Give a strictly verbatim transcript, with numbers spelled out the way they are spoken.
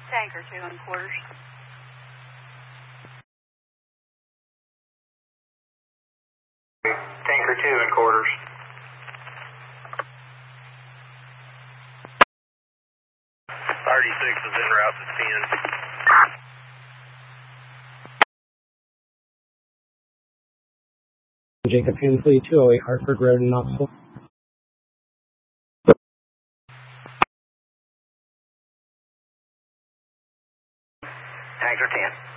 Tanker two and quarters. Tanker two and quarters. thirty-six is en route to ten. Jacob Hensley, two oh eight Hartford Road in Knoxville. Tanker ten.